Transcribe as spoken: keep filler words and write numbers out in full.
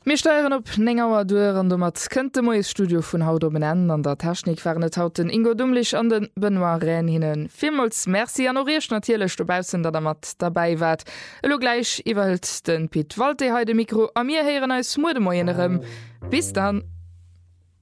Mir steuern op Nengauer Duer an dem mat kënnte moes Studio vun Haut om en an der Technik fernet hauten Ingo Dummlich an den Benoit Renn hinnen. Viermals Merci an Oriesch natierlech dobausen, dat er mat dabei wat. Elo gleich iwwelt den Piet Walte heide Mikro a mir heieren als Mudemoienerem. Bis dann!